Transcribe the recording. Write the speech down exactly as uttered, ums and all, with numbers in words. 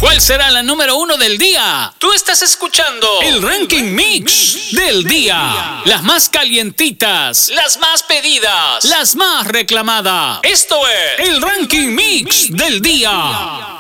¿Cuál será la número uno del día? Tú estás escuchando el Ranking Mix del día. Las más calientitas, las más pedidas, las más reclamadas. Esto es el Ranking Mix del día.